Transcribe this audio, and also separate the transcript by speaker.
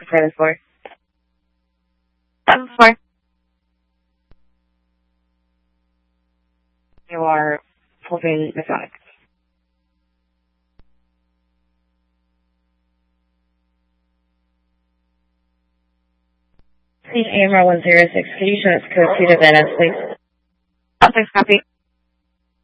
Speaker 1: for this for? 7-4. You are holding Masonic. AMR 106, can you show us code 2 to Van Ness, please? 6 copy.